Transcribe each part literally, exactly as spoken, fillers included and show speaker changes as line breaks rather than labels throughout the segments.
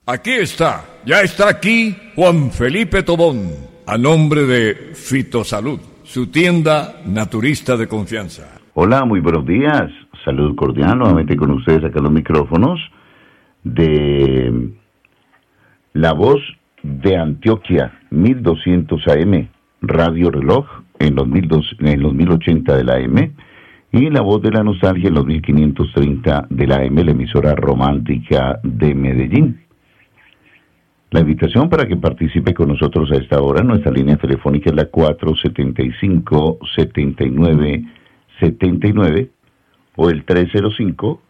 Aquí está, ya está aquí Juan Felipe Tobón, a nombre de Fitosalud, su tienda naturista de confianza.
Hola, muy buenos días, salud cordial, nuevamente con ustedes acá en los micrófonos de La Voz de Antioquia, mil doscientos A M, Radio Reloj en los, mil dos, en los mil ochenta de la A M, y La Voz de la Nostalgia en los mil quinientos treinta de la A M, la emisora romántica de Medellín. La invitación para que participe con nosotros a esta hora, nuestra línea telefónica es la cuatro setenta y cinco, setenta y nueve, setenta y nueve o el tres cero cinco,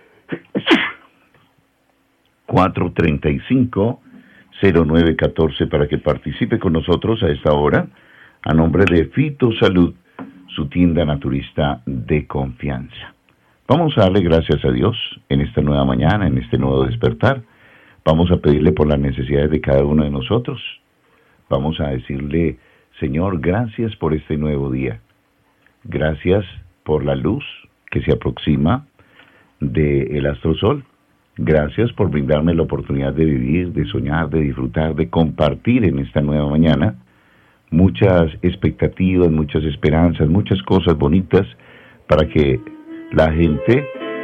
cuatro treinta y cinco, cero nueve catorce para que participe con nosotros a esta hora a nombre de Fitosalud, su tienda naturista de confianza. Vamos a darle gracias a Dios en esta nueva mañana, en este nuevo despertar. Vamos a pedirle por las necesidades de cada uno de nosotros. Vamos a decirle, Señor, gracias por este nuevo día. Gracias por la luz que se aproxima del astrosol. Gracias por brindarme la oportunidad de vivir, de soñar, de disfrutar, de compartir en esta nueva mañana muchas expectativas, muchas esperanzas, muchas cosas bonitas para que la gente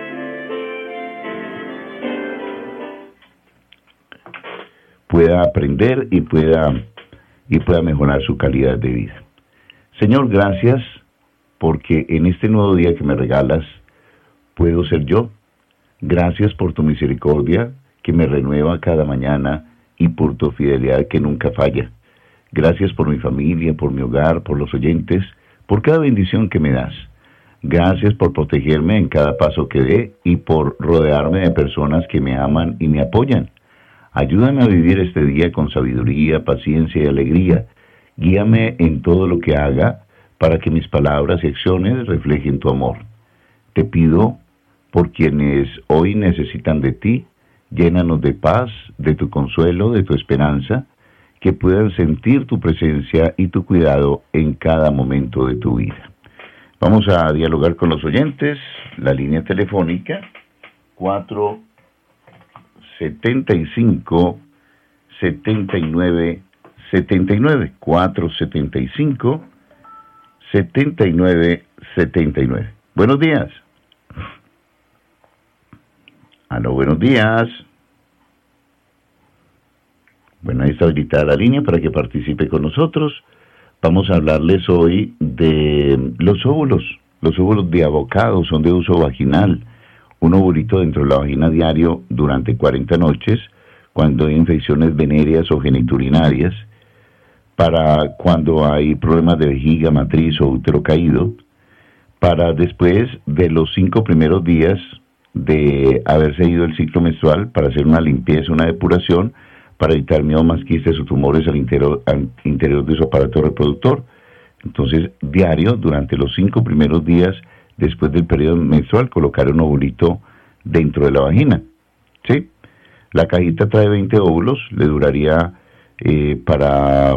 pueda aprender y pueda, y pueda mejorar su calidad de vida. Señor, gracias porque en este nuevo día que me regalas puedo ser yo. Gracias por tu misericordia que me renueva cada mañana y por tu fidelidad que nunca falla. Gracias por mi familia, por mi hogar, por los oyentes, por cada bendición que me das. Gracias por protegerme en cada paso que dé y por rodearme de personas que me aman y me apoyan. Ayúdame a vivir este día con sabiduría, paciencia y alegría. Guíame en todo lo que haga para que mis palabras y acciones reflejen tu amor. Te pido por quienes hoy necesitan de ti, llénanos de paz, de tu consuelo, de tu esperanza, que puedan sentir tu presencia y tu cuidado en cada momento de tu vida. Vamos a dialogar con los oyentes. La línea telefónica cuatro setenta y cinco, setenta y nueve, setenta y nueve, cuatro setenta y cinco, setenta y nueve, setenta y nueve. Buenos días. Aló, buenos días. Bueno, ahí está habilitada la línea para que participe con nosotros. Vamos a hablarles hoy de los óvulos. Los óvulos de abocado son de uso vaginal. Un ovulito dentro de la vagina diario durante cuarenta noches, cuando hay infecciones venéreas o geniturinarias, para cuando hay problemas de vejiga, matriz o útero caído, para después de los cinco primeros días de haberse ido el ciclo menstrual, para hacer una limpieza, una depuración, para evitar miomas, quistes o tumores al interior, al interior de su aparato reproductor. Entonces, diario, durante los cinco primeros días después del periodo menstrual, colocar un ovulito dentro de la vagina, ¿sí? La cajita trae veinte óvulos, le duraría eh, para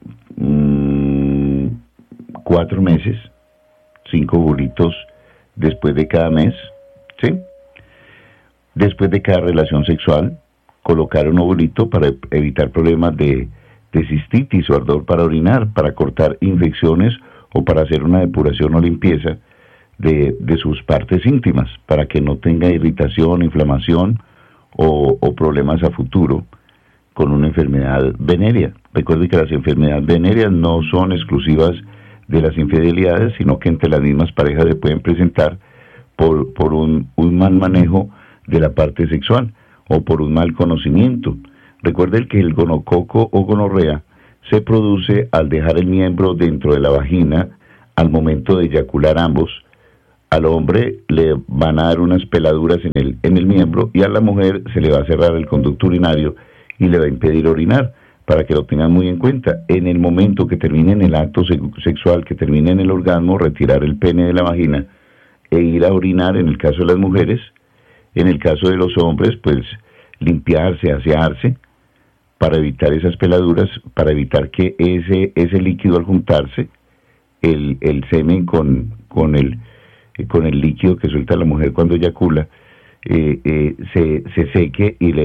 mmm, cuatro meses, cinco ovulitos después de cada mes, ¿sí? Después de cada relación sexual, colocar un ovulito para evitar problemas de, de cistitis o ardor para orinar, para cortar infecciones o para hacer una depuración o limpieza de, de sus partes íntimas, para que no tenga irritación, inflamación o, o problemas a futuro con una enfermedad venérea. Recuerde que las enfermedades venéreas no son exclusivas de las infidelidades, sino que entre las mismas parejas se pueden presentar por, por un, un mal manejo de la parte sexual o por un mal conocimiento. Recuerde que el gonococo o gonorrea se produce al dejar el miembro dentro de la vagina al momento de eyacular ambos. Al hombre le van a dar unas peladuras en el, en el miembro y a la mujer se le va a cerrar el conducto urinario y le va a impedir orinar, para que lo tengan muy en cuenta. En el momento que terminen el acto sexual, que terminen el orgasmo, retirar el pene de la vagina e ir a orinar en el caso de las mujeres. En el caso de los hombres, pues limpiarse, asearse, para evitar esas peladuras, para evitar que ese, ese líquido al juntarse, el, el semen con, con, el, con el líquido que suelta la mujer cuando eyacula, eh, eh, se, se seque y le,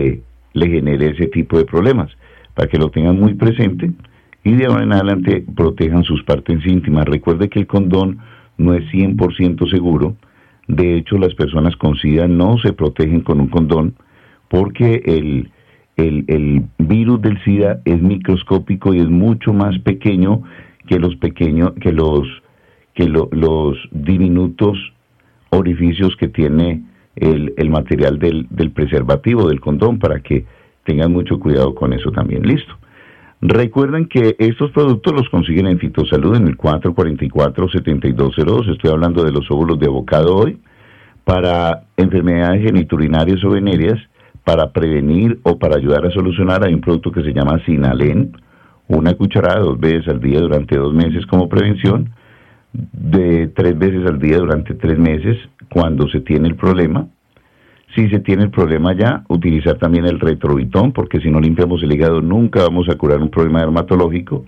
le genere ese tipo de problemas, para que lo tengan muy presente y de ahora en adelante protejan sus partes íntimas. Recuerde que el condón no es cien por ciento seguro. De hecho, las personas con SIDA no se protegen con un condón porque el, el, el virus del SIDA es microscópico y es mucho más pequeño que los pequeños, que los, que lo, los diminutos orificios que tiene el, el material del, del preservativo, del condón, para que tengan mucho cuidado con eso también. Listo. Recuerden que estos productos los consiguen en Fitosalud en el cuatro cuatro cuatro, siete dos cero dos. Estoy hablando de los óvulos de avocado hoy, para enfermedades geniturinarias o venéreas, para prevenir o para ayudar a solucionar. Hay un producto que se llama Sinalen, una cucharada dos veces al día durante dos meses como prevención, de tres veces al día durante tres meses cuando se tiene el problema. Si se tiene el problema ya, utilizar también el retrovitón, porque si no limpiamos el hígado nunca vamos a curar un problema dermatológico.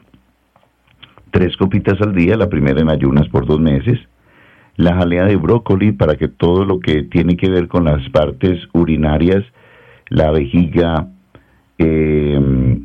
Tres copitas al día, la primera en ayunas por dos meses. La jalea de brócoli, para que todo lo que tiene que ver con las partes urinarias, la vejiga, eh,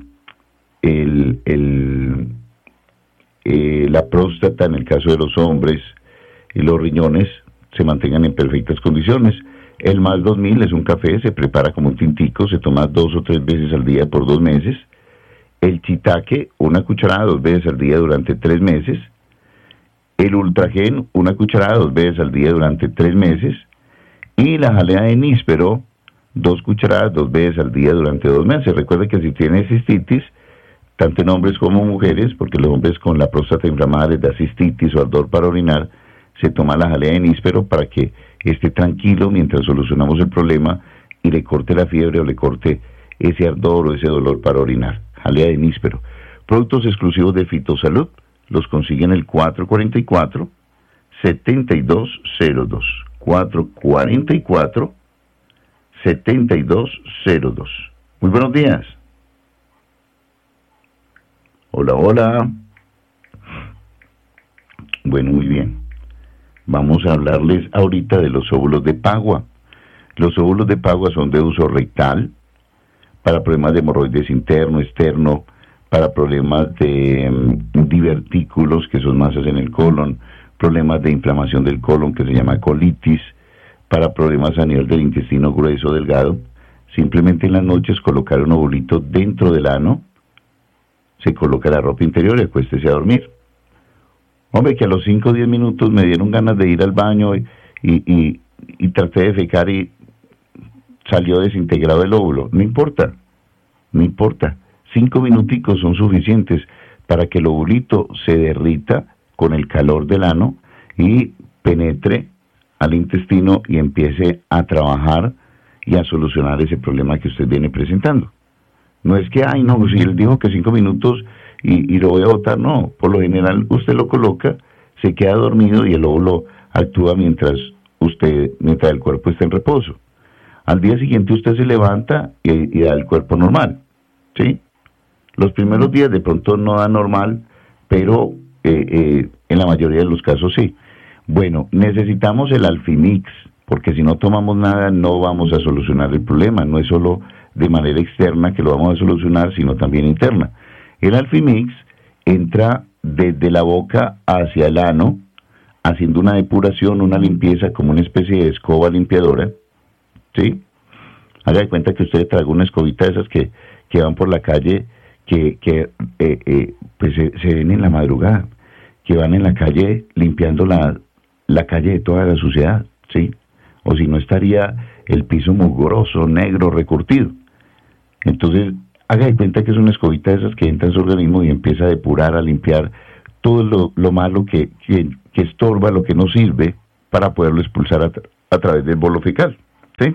el, el, eh, la próstata en el caso de los hombres y los riñones se mantengan en perfectas condiciones. El más dos mil es un café, se prepara como un tintico, se toma dos o tres veces al día por dos meses. El shiitake, una cucharada dos veces al día durante tres meses. El ultragen, una cucharada dos veces al día durante tres meses. Y la jalea de níspero, dos cucharadas dos veces al día durante dos meses. Recuerde que si tiene cistitis, tanto en hombres como mujeres, porque los hombres con la próstata inflamada les da cistitis o ardor para orinar, se toma la jalea de níspero para que esté tranquilo mientras solucionamos el problema y le corte la fiebre o le corte ese ardor o ese dolor para orinar. Jalea de níspero. Productos exclusivos de Fitosalud los consiguen el cuatro cuatro cuatro, siete dos cero dos. cuatro cuatro cuatro, siete dos cero dos. Muy buenos días. Hola, hola. Bueno, muy bien. Vamos a hablarles ahorita de los óvulos de Pagua. Los óvulos de Pagua son de uso rectal, para problemas de hemorroides interno, externo, para problemas de um, divertículos, que son masas en el colon, problemas de inflamación del colon, que se llama colitis, para problemas a nivel del intestino grueso, delgado. Simplemente en las noches colocar un ovulito dentro del ano, se coloca la ropa interior y acuéstese a dormir. Hombre, que a los cinco o diez minutos me dieron ganas de ir al baño y, y, y, y traté de fecar y salió desintegrado el óvulo. No importa, no importa. Cinco minuticos son suficientes para que el ovulito se derrita con el calor del ano y penetre al intestino y empiece a trabajar y a solucionar ese problema que usted viene presentando. No es que, ay, no, si él dijo que cinco minutos y, y lo voy a botar, no. Por lo general, usted lo coloca, se queda dormido y el óvulo actúa mientras usted, mientras el cuerpo está en reposo. Al día siguiente usted se levanta y, y da el cuerpo normal, ¿sí? Los primeros días de pronto no da normal, pero eh, eh, en la mayoría de los casos sí. Bueno, necesitamos el Alfimix, porque si no tomamos nada no vamos a solucionar el problema. No es solo de manera externa que lo vamos a solucionar, sino también interna. El Alfimix entra desde la boca hacia el ano, haciendo una depuración, una limpieza, como una especie de escoba limpiadora, ¿sí? Haga de cuenta que usted traga una escobita de esas que, que van por la calle, que, que eh, eh, pues se, se ven en la madrugada, que van en la calle limpiando la, la calle de toda la suciedad, ¿sí? O si no estaría el piso mugroso, negro, recurtido. Entonces, haga de cuenta que es una escobita de esas que entra en su organismo y empieza a depurar, a limpiar todo lo, lo malo que, que, que estorba, lo que no sirve, para poderlo expulsar a, tra a través del bolo fecal, ¿sí?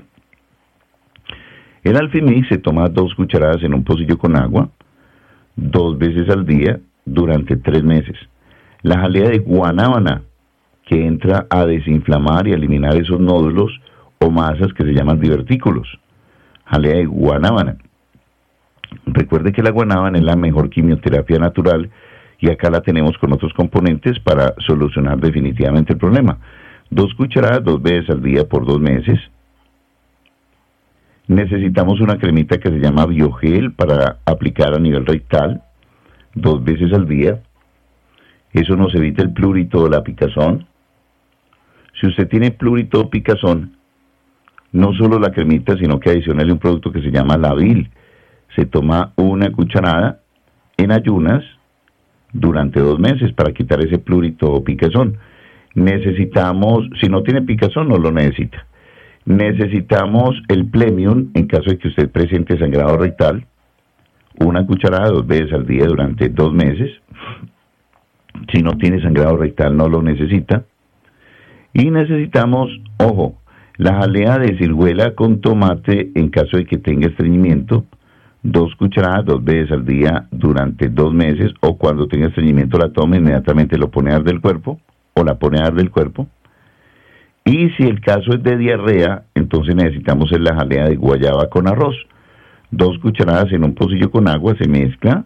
El Alfimix se toma dos cucharadas en un pocillo con agua, dos veces al día, durante tres meses. La jalea de guanábana, que entra a desinflamar y a eliminar esos nódulos o masas que se llaman divertículos. Jalea de guanábana. Recuerde que la guanábana es la mejor quimioterapia natural y acá la tenemos con otros componentes para solucionar definitivamente el problema. Dos cucharadas dos veces al día por dos meses. Necesitamos una cremita que se llama Biogel para aplicar a nivel rectal dos veces al día. Eso nos evita el plurito o la picazón. Si usted tiene plurito o picazón, no solo la cremita, sino que adicionale un producto que se llama Lavil. Se toma una cucharada en ayunas durante dos meses para quitar ese plurito o picazón. Necesitamos, si no tiene picazón, no lo necesita. Necesitamos el Plemium en caso de que usted presente sangrado rectal, una cucharada dos veces al día durante dos meses. Si no tiene sangrado rectal, no lo necesita. Y necesitamos, ojo, la jalea de ciruela con tomate en caso de que tenga estreñimiento, dos cucharadas dos veces al día durante dos meses, o cuando tenga estreñimiento la toma, inmediatamente lo pone a dar del cuerpo, o la pone a dar del cuerpo. Y si el caso es de diarrea, entonces necesitamos la jalea de guayaba con arroz. Dos cucharadas en un pocillo con agua, se mezcla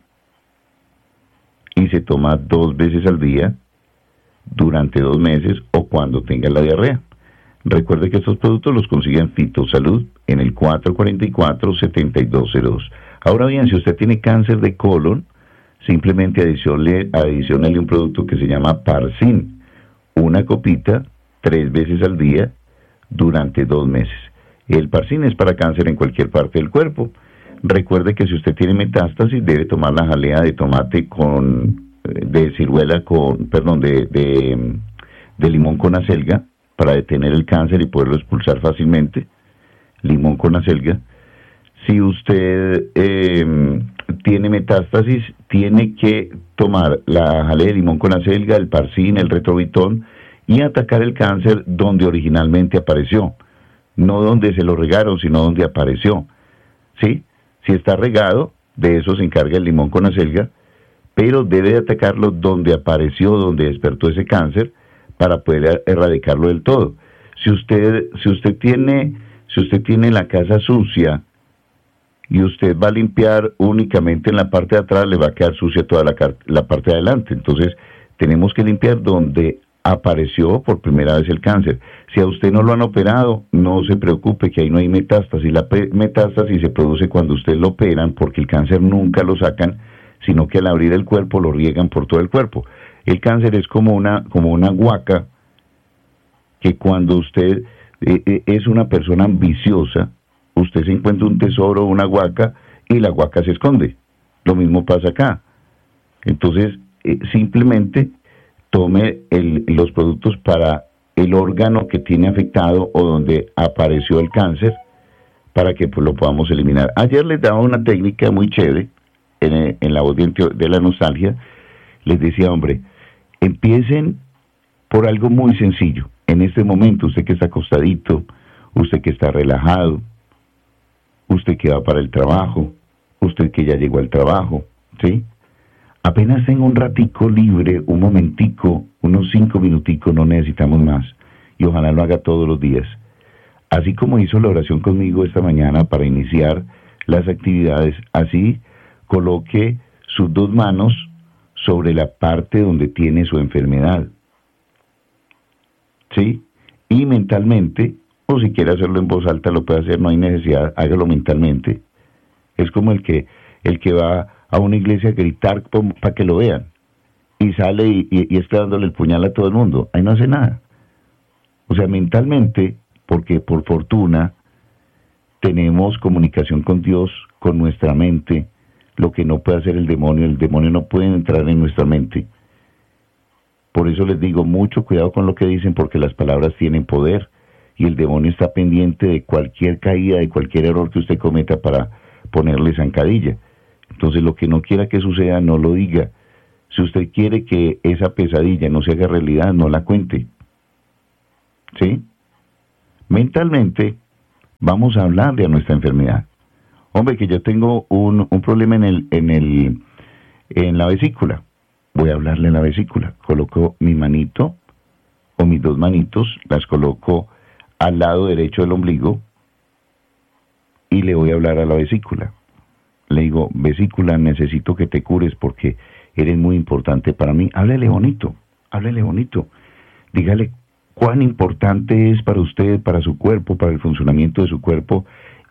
y se toma dos veces al día durante dos meses o cuando tenga la diarrea. Recuerde que estos productos los consigue en Fitosalud en el cuatro cuatro cuatro, siete dos cero dos. Ahora bien, si usted tiene cáncer de colon, simplemente adicionale, adicionale un producto que se llama Parsin, una copita tres veces al día durante dos meses. El Parsin es para cáncer en cualquier parte del cuerpo. Recuerde que si usted tiene metástasis debe tomar la jalea de tomate con de ciruela con, perdón, de, de, de limón con acelga para detener el cáncer y poderlo expulsar fácilmente. Limón con acelga. Si usted eh, tiene metástasis, tiene que tomar la jalea de limón con acelga, el Parsin, el Retrovitón y atacar el cáncer donde originalmente apareció, no donde se lo regaron, sino donde apareció. ¿Sí? Si está regado, de eso se encarga el limón con acelga, pero debe de atacarlo donde apareció, donde despertó ese cáncer, para poder erradicarlo del todo. Si usted, si usted tiene, si usted tiene la casa sucia y usted va a limpiar únicamente en la parte de atrás, le va a quedar sucia toda la, la parte de adelante. Entonces, tenemos que limpiar donde apareció por primera vez el cáncer. Si a usted no lo han operado, no se preocupe que ahí no hay metástasis. La metástasis se produce cuando usted lo operan, porque el cáncer nunca lo sacan, sino que al abrir el cuerpo lo riegan por todo el cuerpo. El cáncer es como una, como una huaca que cuando usted eh, eh, es una persona ambiciosa, usted se encuentra un tesoro, una huaca, y la huaca se esconde. Lo mismo pasa acá. Entonces, eh, simplemente tome el, los productos para el órgano que tiene afectado o donde apareció el cáncer para que pues, lo podamos eliminar. Ayer les daba una técnica muy chévere en, en la voz de, de la nostalgia. Les decía, hombre, empiecen por algo muy sencillo. En este momento, usted que está acostadito, usted que está relajado, usted que va para el trabajo, usted que ya llegó al trabajo, ¿sí? Apenas tenga un ratico libre, un momentico, unos cinco minuticos, no necesitamos más. Y ojalá lo haga todos los días. Así como hizo la oración conmigo esta mañana para iniciar las actividades, así coloque sus dos manos sobre la parte donde tiene su enfermedad. ¿Sí? Y mentalmente, o si quiere hacerlo en voz alta, lo puede hacer, no hay necesidad, hágalo mentalmente. Es como el que, el que va a una iglesia a gritar para que lo vean, y sale y, y, y está dándole el puñal a todo el mundo, ahí no hace nada. O sea, mentalmente, porque por fortuna tenemos comunicación con Dios, con nuestra mente, lo que no puede hacer el demonio, el demonio no puede entrar en nuestra mente. Por eso les digo, mucho cuidado con lo que dicen, porque las palabras tienen poder, y el demonio está pendiente de cualquier caída, de cualquier error que usted cometa para ponerle zancadilla. Entonces, lo que no quiera que suceda, no lo diga. Si usted quiere que esa pesadilla no se haga realidad, no la cuente. ¿Sí? Mentalmente, vamos a hablarle a nuestra enfermedad. Hombre, que yo tengo un, un problema en el, en el, en la vesícula. Voy a hablarle a la vesícula. Coloco mi manito, o mis dos manitos, las coloco al lado derecho del ombligo, y le voy a hablar a la vesícula. Le digo, vesícula, necesito que te cures porque eres muy importante para mí. Háblele bonito, háblele bonito. Dígale cuán importante es para usted, para su cuerpo, para el funcionamiento de su cuerpo,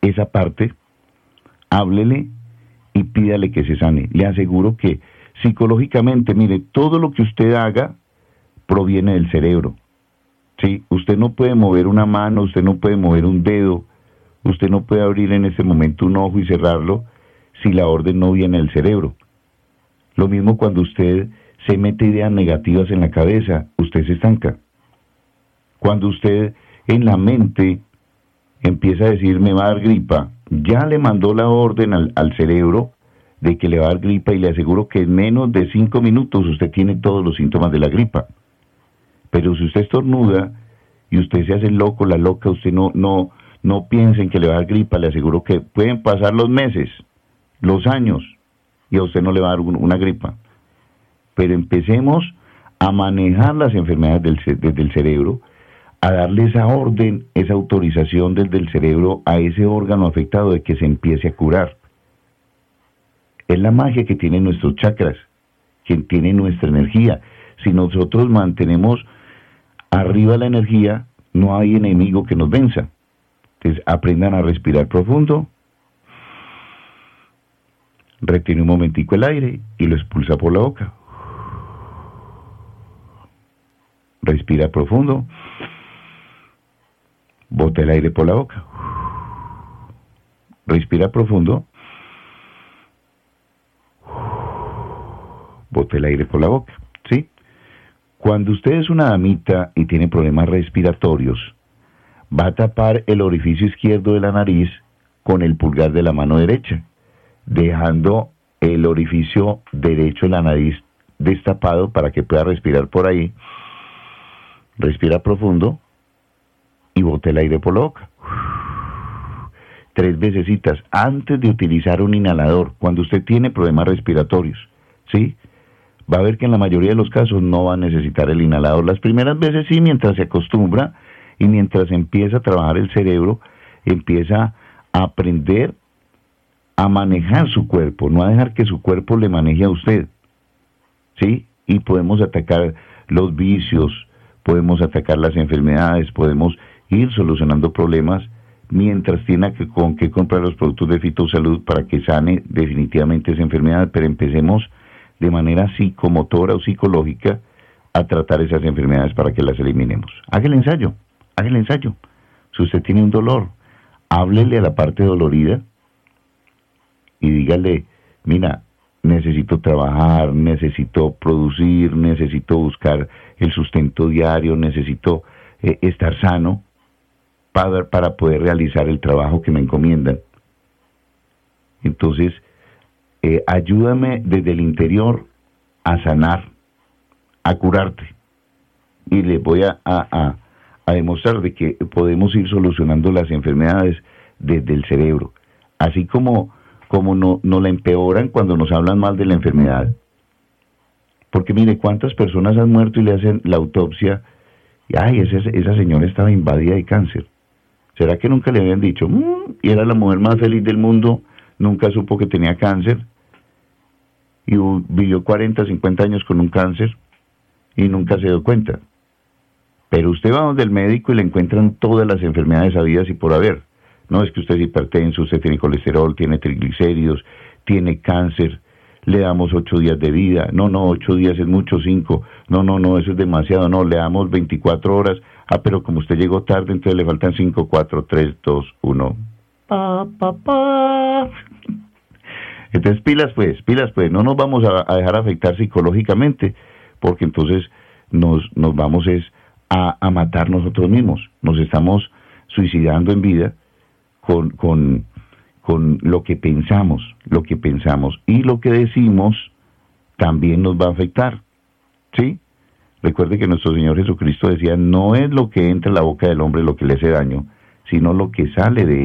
esa parte, háblele y pídale que se sane. Le aseguro que psicológicamente, mire, todo lo que usted haga proviene del cerebro. Sí, usted no puede mover una mano, usted no puede mover un dedo, usted no puede abrir en este momento un ojo y cerrarlo si la orden no viene del cerebro. Lo mismo cuando usted se mete ideas negativas en la cabeza, usted se estanca. Cuando usted en la mente empieza a decir me va a dar gripa, ya le mandó la orden al, al cerebro de que le va a dar gripa y le aseguro que en menos de cinco minutos usted tiene todos los síntomas de la gripa. Pero si usted estornuda y usted se hace loco, la loca, usted no, no, no piensa en que le va a dar gripa, le aseguro que pueden pasar los meses, los años, y a usted no le va a dar una gripa. Pero empecemos a manejar las enfermedades del, desde el cerebro, a darle esa orden, esa autorización desde el cerebro a ese órgano afectado de que se empiece a curar. Es la magia que tienen nuestros chakras, que tiene nuestra energía. Si nosotros mantenemos arriba la energía, no hay enemigo que nos venza. Entonces aprendan a respirar profundo, retiene un momentico el aire y lo expulsa por la boca. Respira profundo, bota el aire por la boca. Respira profundo, bota el aire por la boca, ¿sí? Cuando usted es una damita y tiene problemas respiratorios, va a tapar el orificio izquierdo de la nariz con el pulgar de la mano derecha, dejando el orificio derecho de la nariz destapado para que pueda respirar por ahí. Respira profundo y bote el aire por la boca. Tres vecesitas antes de utilizar un inhalador, cuando usted tiene problemas respiratorios, ¿sí? Va a ver que en la mayoría de los casos no va a necesitar el inhalador. Las primeras veces sí, mientras se acostumbra y mientras empieza a trabajar el cerebro, empieza a aprender a manejar su cuerpo, no a dejar que su cuerpo le maneje a usted, ¿sí? Y podemos atacar los vicios, podemos atacar las enfermedades, podemos ir solucionando problemas mientras tiene que, con que comprar los productos de Fitosalud para que sane definitivamente esa enfermedad, pero empecemos de manera psicomotora o psicológica a tratar esas enfermedades para que las eliminemos. Haga el ensayo, haga el ensayo. Si usted tiene un dolor, háblele a la parte dolorida y dígale, mira, necesito trabajar, necesito producir, necesito buscar el sustento diario, necesito eh, estar sano para, para poder realizar el trabajo que me encomiendan. Entonces, eh, ayúdame desde el interior a sanar, a curarte. Y les voy a, a, a, a demostrar de que podemos ir solucionando las enfermedades desde el cerebro. Así como como no, no la empeoran cuando nos hablan mal de la enfermedad. Porque mire, cuántas personas han muerto y le hacen la autopsia, y ay, esa, esa señora estaba invadida de cáncer. ¿Será que nunca le habían dicho, mmm, y era la mujer más feliz del mundo, nunca supo que tenía cáncer, y vivió cuarenta, cincuenta años con un cáncer, y nunca se dio cuenta? Pero usted va donde el médico y le encuentran todas las enfermedades habidas y por haber. No, es que usted es hipertenso, usted tiene colesterol, tiene triglicéridos, tiene cáncer, le damos ocho días de vida. No, no, ocho días es mucho, cinco. No, no, no, eso es demasiado. No, le damos veinticuatro horas. Ah, pero como usted llegó tarde, entonces le faltan cinco, cuatro, tres, dos, uno. Pa, pa, pa. Entonces, pilas pues, pilas pues. No nos vamos a, a dejar afectar psicológicamente, porque entonces nos, nos vamos es a, a matar nosotros mismos. Nos estamos suicidando en vida. Con, con, con lo que pensamos, lo que pensamos y lo que decimos también nos va a afectar, ¿sí? Recuerde que nuestro Señor Jesucristo decía, no es lo que entra en la boca del hombre lo que le hace daño, sino lo que sale de